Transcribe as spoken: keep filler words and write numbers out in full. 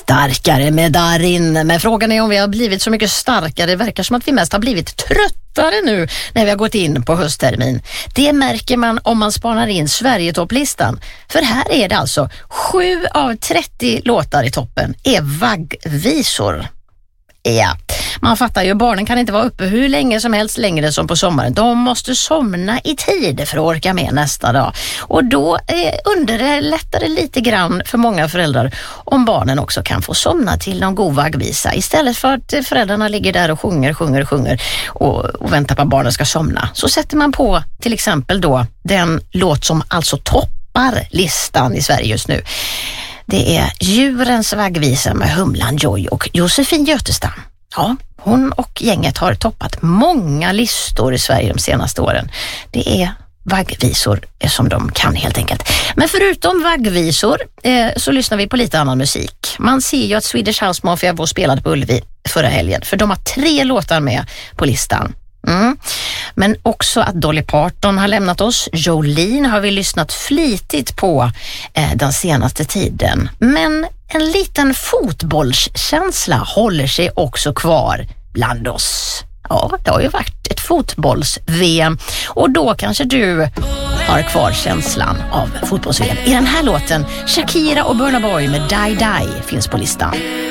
Starkare med Darin. Men frågan är om vi har blivit så mycket starkare. Det verkar som att vi mest har blivit tröttare nu när vi har gått in på hösttermin. Det märker man om man spanar in Sverigetopplistan. För här är det alltså sju av trettio låtar i toppen är vaggvisor. Ja, man fattar ju, barnen kan inte vara uppe hur länge som helst längre som på sommaren. De måste somna i tid för att orka med nästa dag. Och då eh, underlättar det lite grann för många föräldrar om barnen också kan få somna till någon god vaggvisa. Istället för att föräldrarna ligger där och sjunger, sjunger, sjunger och, och väntar på att barnen ska somna. Så sätter man på till exempel då den låt som alltså toppar listan i Sverige just nu. Det är Djurens vaggvisa med Humlan Joy och Josefin Götestam. Ja, hon och gänget har toppat många listor i Sverige de senaste åren. Det är vaggvisor som de kan helt enkelt. Men förutom vaggvisor eh, så lyssnar vi på lite annan musik. Man ser ju att Swedish House Mafia var spelade på Ullevi förra helgen. För de har tre låtar med på listan. Mm. Men också att Dolly Parton har lämnat oss. Jolene har vi lyssnat flitigt på eh, den senaste tiden. Men en liten fotbollskänsla håller sig också kvar bland oss. Ja, det har ju varit ett fotbolls-V M och då kanske du har kvar känslan av fotbolls-V M. I den här låten, Shakira och Burna Boy med Die Die finns på listan.